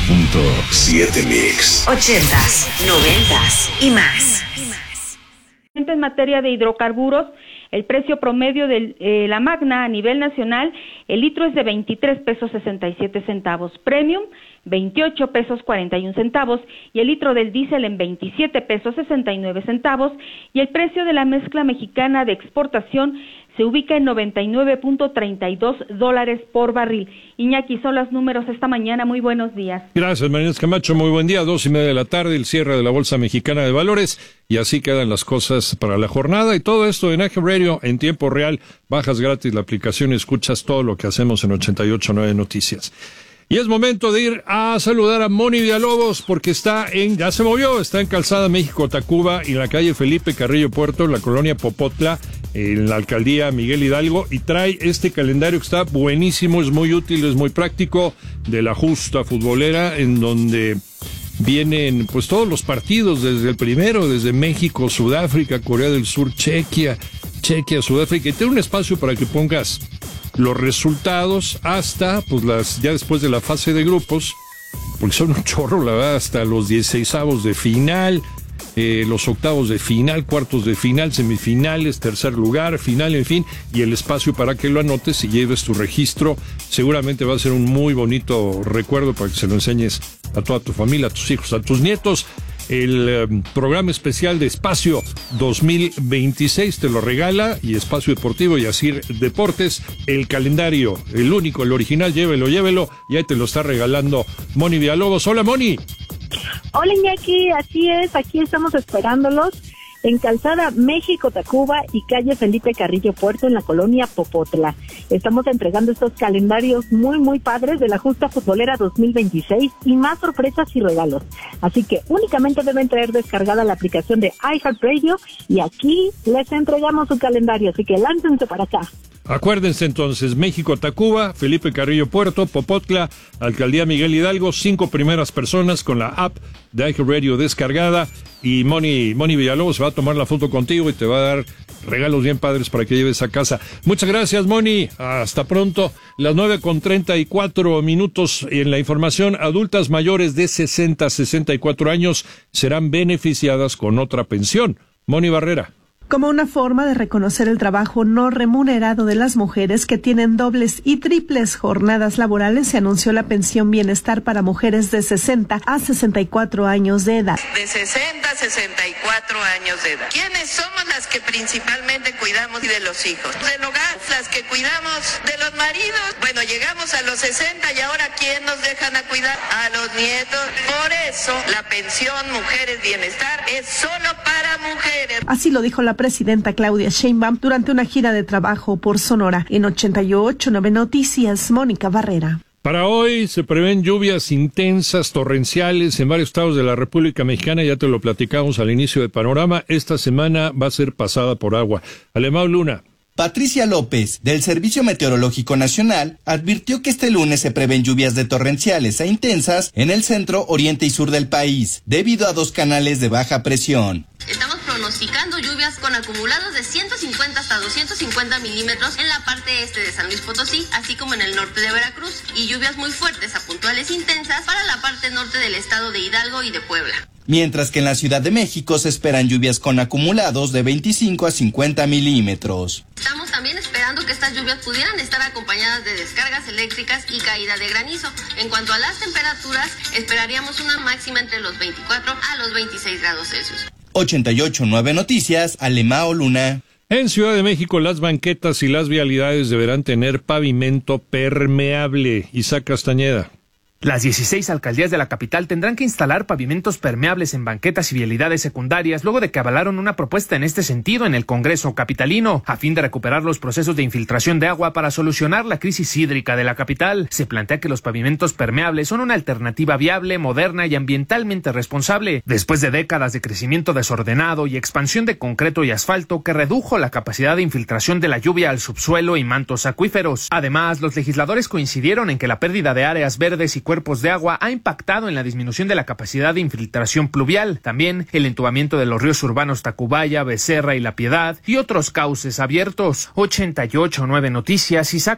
98.7 Mix. 80s, 90s y más. En materia de hidrocarburos, el precio promedio de la Magna a nivel nacional, el litro es de 23 pesos 67 centavos, Premium 28 pesos 41 centavos y el litro del diésel en 27 pesos 69 centavos y el precio de la mezcla mexicana de exportación se ubica en $99.32 por barril. Iñaki, son los números esta mañana. Muy buenos días. Gracias, María Inés Camacho. Muy buen día. 2:30 de la tarde, el cierre de la Bolsa Mexicana de Valores. Y así quedan las cosas para la jornada. Y todo esto en AG Radio en tiempo real. Bajas gratis la aplicación y escuchas todo lo que hacemos en 88.9 Noticias. Y es momento de ir a saludar a Moni Villalobos porque ya se movió, está en Calzada México-Tacuba y en la calle Felipe Carrillo Puerto, en la colonia Popotla, en la alcaldía Miguel Hidalgo, y trae este calendario que está buenísimo, es muy útil, es muy práctico, de la justa futbolera, en donde vienen pues todos los partidos desde el primero, desde México, Sudáfrica, Corea del Sur, Chequia, Sudáfrica, y tiene un espacio para que pongas los resultados hasta pues ya después de la fase de grupos, porque son un chorro, la verdad, hasta los 16avos de final, los octavos de final, cuartos de final, semifinales, tercer lugar, final, en fin, y el espacio para que lo anotes y lleves tu registro. Seguramente va a ser un muy bonito recuerdo para que se lo enseñes a toda tu familia, a tus hijos, a tus nietos. El programa especial de Espacio 2026 te lo regala, y Espacio Deportivo y Asir Deportes, el calendario, el único, el original, llévelo, y ahí te lo está regalando Moni Villalobos. Hola, Moni. Hola, Iñaki, así es, aquí estamos esperándolos en Calzada México-Tacuba y calle Felipe Carrillo Puerto, en la colonia Popotla. Estamos entregando estos calendarios muy, muy padres de la Justa Futbolera 2026 y más sorpresas y regalos. Así que únicamente deben traer descargada la aplicación de iHeartRadio y aquí les entregamos su calendario, así que láncense para acá. Acuérdense entonces, México-Tacuba, Felipe Carrillo Puerto, Popotla, Alcaldía Miguel Hidalgo, 5 primeras personas con la app de iHeartRadio descargada, y Moni Villalobos va a tomar la foto contigo y te va a dar regalos bien padres para que lleves a casa. Muchas gracias, Moni. Hasta pronto. Las 9:34 en la información. Adultas mayores de 60 a 64 años serán beneficiadas con otra pensión. Moni Barrera. Como una forma de reconocer el trabajo no remunerado de las mujeres que tienen dobles y triples jornadas laborales, se anunció la pensión bienestar para mujeres de 60 a 64 años de edad. De 60 a 64 años de edad. ¿Quiénes somos las que principalmente cuidamos de los hijos? Del hogar, las que cuidamos de los maridos. Bueno, llegamos a los 60 y ahora ¿quién nos dejan a cuidar? A los nietos. Por eso la pensión Mujeres Bienestar es solo para mujeres. Así lo dijo la presidenta Claudia Sheinbaum durante una gira de trabajo por Sonora. En 88.9 Noticias, Mónica Barrera. Para hoy se prevén lluvias intensas, torrenciales en varios estados de la República Mexicana. Ya te lo platicamos al inicio del panorama. Esta semana va a ser pasada por agua. Alemão Luna. Patricia López, del Servicio Meteorológico Nacional, advirtió que este lunes se prevén lluvias de torrenciales e intensas en el centro, oriente y sur del país, debido a 2 canales de baja presión. Estamos pronosticando lluvias con acumulados de 150 hasta 250 milímetros en la parte este de San Luis Potosí, así como en el norte de Veracruz, y lluvias muy fuertes a puntuales intensas para la parte norte del estado de Hidalgo y de Puebla. Mientras que en la Ciudad de México se esperan lluvias con acumulados de 25 a 50 milímetros. Estamos también esperando que estas lluvias pudieran estar acompañadas de descargas eléctricas y caída de granizo. En cuanto a las temperaturas, esperaríamos una máxima entre los 24 a los 26 grados Celsius. 88.9 Noticias, Alemão Luna. En Ciudad de México, las banquetas y las vialidades deberán tener pavimento permeable. Isaac Castañeda. Las 16 alcaldías de la capital tendrán que instalar pavimentos permeables en banquetas y vialidades secundarias luego de que avalaron una propuesta en este sentido en el Congreso capitalino, a fin de recuperar los procesos de infiltración de agua para solucionar la crisis hídrica de la capital. Se plantea que los pavimentos permeables son una alternativa viable, moderna y ambientalmente responsable, después de décadas de crecimiento desordenado y expansión de concreto y asfalto que redujo la capacidad de infiltración de la lluvia al subsuelo y mantos acuíferos. Además, los legisladores coincidieron en que la pérdida de áreas verdes y cuerpos de agua ha impactado en la disminución de la capacidad de infiltración pluvial. También el entubamiento de los ríos urbanos Tacubaya, Becerra y La Piedad y otros cauces abiertos. 88.9 Noticias, Isaac